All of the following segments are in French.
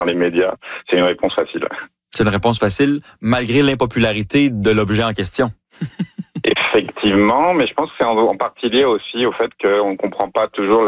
dans les médias, c'est une réponse facile. C'est une réponse facile, malgré l'impopularité de l'objet en question. Effectivement, mais je pense que c'est en partie lié aussi au fait qu'on ne comprend pas toujours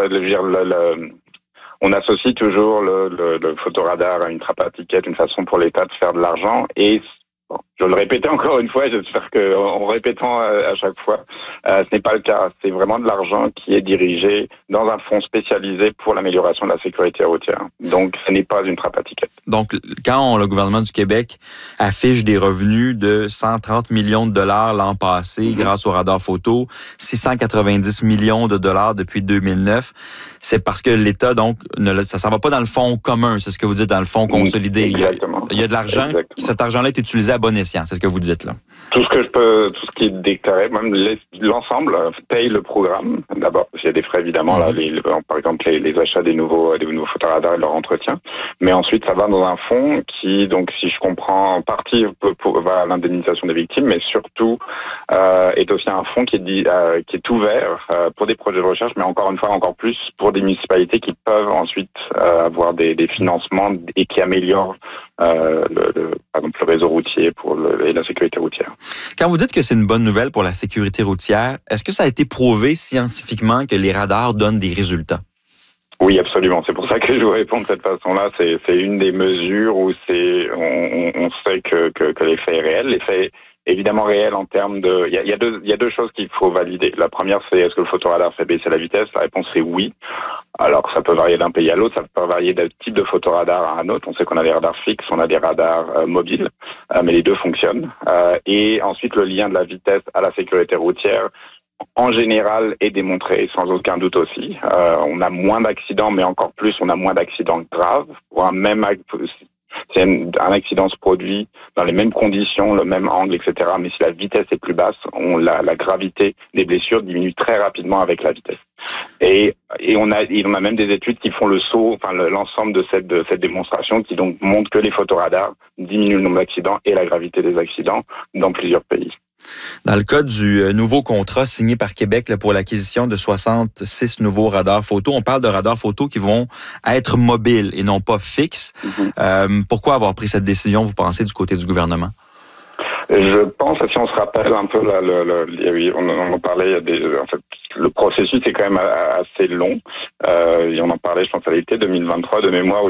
on associe toujours le photoradar à une trappe à tickets, une façon pour l'État de faire de l'argent. Et bon, je le répétais encore une fois, j'espère qu'en répétant à chaque fois, ce n'est pas le cas. C'est vraiment de l'argent qui est dirigé dans un fonds spécialisé pour l'amélioration de la sécurité routière. Donc, ce n'est pas une trappe à tickets. Donc, quand le gouvernement du Québec affiche des revenus de 130 millions de dollars l'an passé grâce au radar photo, 690 millions de dollars depuis 2009, c'est parce que l'État, donc, ça s'en va pas dans le fonds commun, c'est ce que vous dites, dans le fonds consolidé. Exactement. Il y a de l'argent, cet argent-là est utilisé à bon escient, c'est ce que vous dites là. Tout ce qui est déclaré, même l'ensemble paye le programme. D'abord, il y a des frais évidemment, là, par exemple les achats des nouveaux photoradars et leur entretien. Mais ensuite, ça va dans un fonds qui, donc, si je comprends, en partie va à l'indemnisation des victimes, mais surtout est aussi un fonds qui est ouvert pour des projets de recherche, mais encore une fois, encore plus pour des municipalités qui peuvent ensuite avoir des financements et qui améliorent par exemple le réseau routier et la sécurité routière. Quand vous dites que c'est une bonne nouvelle pour la sécurité routière, est-ce que ça a été prouvé scientifiquement que les radars donnent des résultats? Oui, absolument. C'est pour ça que je vous réponds de cette façon-là. C'est une des mesures où on sait que l'effet est réel. L'effet est évidemment réel en termes de... Il y a deux choses qu'il faut valider. La première, c'est est-ce que le photoradar fait baisser la vitesse? La réponse est oui. Alors, ça peut varier d'un pays à l'autre, ça peut varier d'un type de photoradar à un autre. On sait qu'on a des radars fixes, on a des radars mobiles, mais les deux fonctionnent. Et ensuite, le lien de la vitesse à la sécurité routière, en général, est démontré sans aucun doute aussi. On a moins d'accidents, mais encore plus, on a moins d'accidents graves. Si un accident se produit dans les mêmes conditions, le même angle, etc., mais si la vitesse est plus basse, la gravité des blessures diminue très rapidement avec la vitesse. Et on a même des études qui font le saut, l'ensemble de cette démonstration qui donc montre que les photoradars diminuent le nombre d'accidents et la gravité des accidents dans plusieurs pays. Dans le cas du nouveau contrat signé par Québec pour l'acquisition de 66 nouveaux radars photo, on parle de radars photo qui vont être mobiles et non pas fixes. Pourquoi avoir pris cette décision, vous pensez, du côté du gouvernement? Je pense, si on se rappelle un peu, on en parlait, en fait, le processus est quand même assez long. Et on en parlait, je pense, à l'été 2023 de mémoire où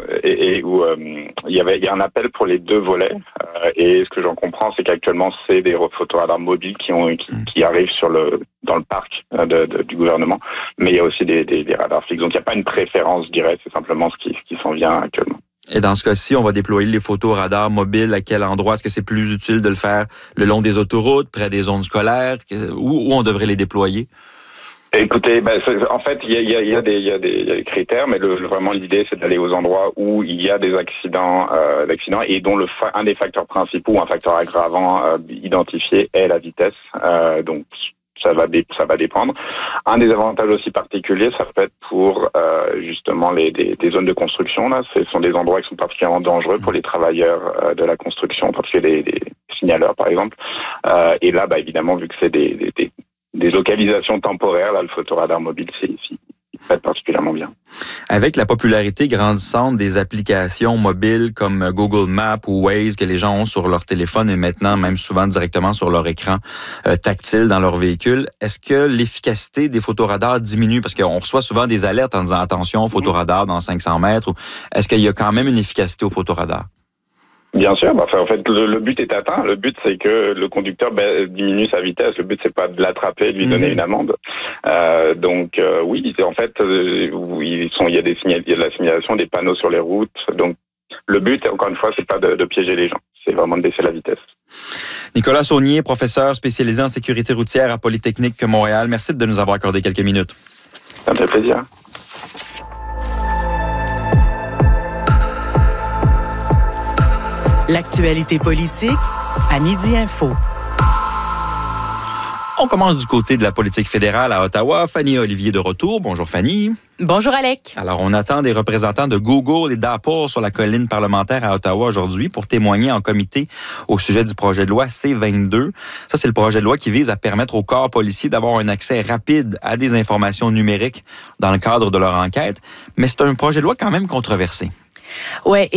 il y a un appel pour les deux volets. Et ce que j'en comprends, c'est qu'actuellement, c'est des photoradars mobiles qui arrivent dans le parc du gouvernement. Mais il y a aussi des radars fixes. Donc, il n'y a pas une préférence directe, c'est simplement ce qui s'en vient actuellement. Et dans ce cas-ci, on va déployer les photoradars mobiles à quel endroit? Est-ce que c'est plus utile de le faire le long des autoroutes, près des zones scolaires? Où on devrait les déployer? Écoutez, en fait, il y a des critères, mais vraiment l'idée, c'est d'aller aux endroits où il y a des accidents et dont un des facteurs principaux, un facteur aggravant identifié est la vitesse. Donc, ça va dépendre. Un des avantages aussi particuliers, ça peut être pour justement des zones de construction. Là, ce sont des endroits qui sont particulièrement dangereux pour les travailleurs de la construction, en particulier des signaleurs, par exemple. Et là, évidemment, vu que c'est des localisations temporaires, là, le photoradar mobile, c'est particulièrement bien. Avec la popularité grandissante des applications mobiles comme Google Maps ou Waze que les gens ont sur leur téléphone et maintenant même souvent directement sur leur écran tactile dans leur véhicule, est-ce que l'efficacité des photoradars diminue? Parce qu'on reçoit souvent des alertes en disant attention, photoradar dans 500 mètres. Est-ce qu'il y a quand même une efficacité au photoradar? Bien sûr, en fait, le but est atteint. Le but, c'est que le conducteur diminue sa vitesse. Le but, c'est pas de l'attraper et de lui donner une amende. Donc, oui, en fait, il y a de la signalisation, des panneaux sur les routes. Donc, le but, encore une fois, c'est pas de piéger les gens. C'est vraiment de baisser la vitesse. Nicolas Saunier, professeur spécialisé en sécurité routière à Polytechnique Montréal. Merci de nous avoir accordé quelques minutes. Ça me fait plaisir. L'actualité politique à Midi Info. On commence du côté de la politique fédérale à Ottawa. Fanny Olivier de retour. Bonjour Fanny. Bonjour Alec. Alors, on attend des représentants de Google et d'Apple sur la colline parlementaire à Ottawa aujourd'hui pour témoigner en comité au sujet du projet de loi C-22. Ça, c'est le projet de loi qui vise à permettre aux corps policiers d'avoir un accès rapide à des informations numériques dans le cadre de leur enquête. Mais c'est un projet de loi quand même controversé. Ouais.